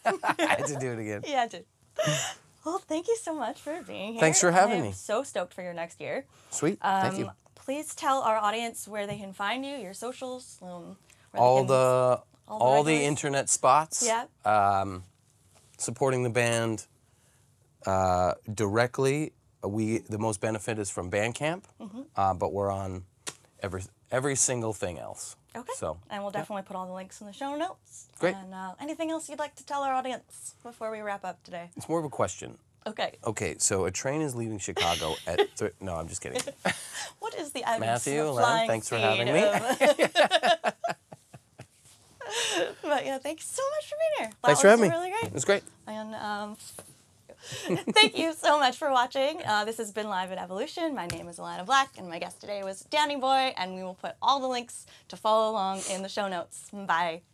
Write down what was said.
I had to do it again. Yeah, I did. Well, thank you so much for being here. Thanks for having me. I'm so stoked for your next year. Sweet. Thank you. Please tell our audience where they can find you, your socials, All the regulars. internet spots. Yeah. Supporting the band directly. The most benefit is from Bandcamp, but we're on every single thing else. Okay. So, and we'll definitely put all the links in the show notes. Great. And anything else you'd like to tell our audience before we wrap up today? It's more of a question. Okay. Okay, so a train is leaving Chicago at... No, I'm just kidding. What is the average Matthew, flying thanks for speed having me. But yeah, thanks so much for being here. Thanks for having me. That was really great. It was great. And thank you so much for watching. This has been Live at Evolution. My name is Alana Black, and my guest today was Danny Boy, and we will put all the links to follow along in the show notes. Bye.